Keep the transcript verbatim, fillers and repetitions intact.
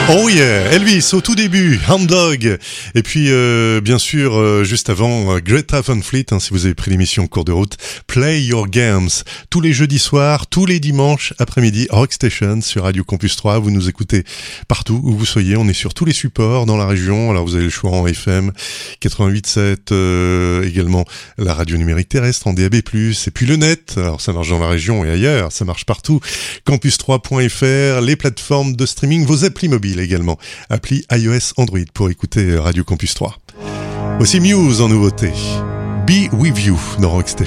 Oh yeah, Elvis au tout début, Hound Dog, et puis euh, bien sûr euh, juste avant euh, Greta Van Fleet, hein, si vous avez pris l'émission en cours de route, Play Your Games, tous les jeudis soirs, tous les dimanches après-midi, Rock Station sur Radio Campus trois, vous nous écoutez partout où vous soyez, on est sur tous les supports dans la région, alors vous avez le choix en F M, quatre-vingt-huit sept, euh, également la radio numérique terrestre en D A B plus, et puis le net, alors ça marche dans la région et ailleurs, ça marche partout, campus trois point f r, les plateformes de streaming, vos applis mobiles également, appli iOS, Android pour écouter Radio Campus trois. Aussi Muse en nouveauté, Be With You dans Rock Station.